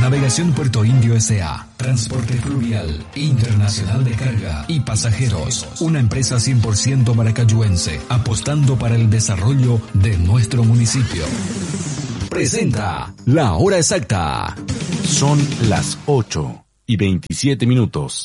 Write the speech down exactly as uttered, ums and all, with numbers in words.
Navegación Puerto Indio S A Transporte Fluvial Internacional de Carga y Pasajeros. Una empresa cien por ciento maracayuense, apostando para el desarrollo de nuestro municipio. Presenta La Hora Exacta. Son las ocho y veintisiete minutos.